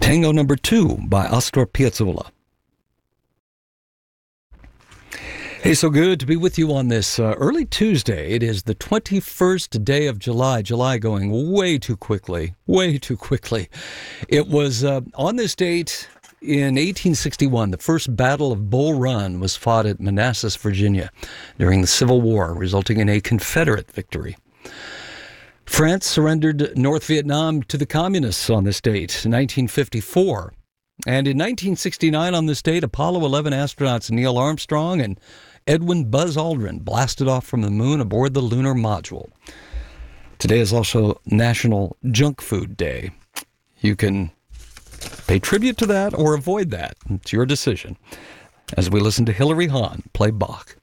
Tango number 2 by Astor Piazzolla. Hey, so good to be with you on this early Tuesday. It is the 21st day of July. July going way too quickly, way too quickly. It was on this date in 1861, the first Battle of Bull Run was fought at Manassas, Virginia, during the Civil War, resulting in a Confederate victory. France surrendered North Vietnam to the Communists on this date in 1954. And in 1969 on this date, Apollo 11 astronauts Neil Armstrong and Edwin Buzz Aldrin blasted off from the moon aboard the lunar module. Today is also National Junk Food Day. You can pay tribute to that or avoid that. It's your decision. As we listen to Hilary Hahn play Bach.